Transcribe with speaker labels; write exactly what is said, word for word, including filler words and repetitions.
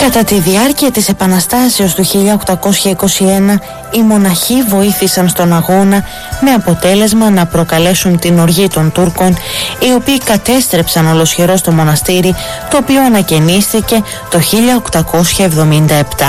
Speaker 1: Κατά τη διάρκεια της Επαναστάσεως του χίλια οκτακόσια είκοσι ένα, οι μοναχοί βοήθησαν στον αγώνα με αποτέλεσμα να προκαλέσουν την οργή των Τούρκων, οι οποίοι κατέστρεψαν ολοσχερώς το μοναστήρι, το οποίο ανακαινίστηκε το χίλια οκτακόσια εβδομήντα επτά.